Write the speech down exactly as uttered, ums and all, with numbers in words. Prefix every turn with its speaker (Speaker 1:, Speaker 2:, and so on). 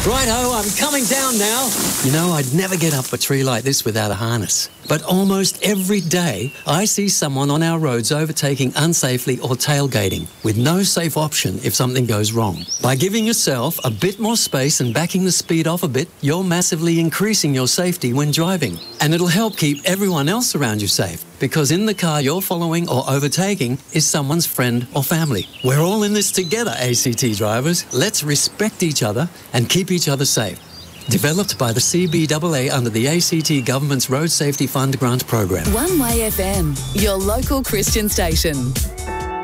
Speaker 1: Righto, I'm coming down now. You know, I'd never get up a tree like this without a harness. But almost every day, I see someone on our roads overtaking unsafely or tailgating, with no safe option if something goes wrong. By giving yourself a bit more space and backing the speed off a bit, you're massively increasing your safety when driving. And it'll help keep everyone else around you safe, because in the car you're following or overtaking is someone's friend or family. We're all in this together, A C T drivers. Let's respect each other and keep each other safe. Developed by the C B A A under the A C T Government's Road Safety Fund grant program.
Speaker 2: One Way F M, your local Christian station.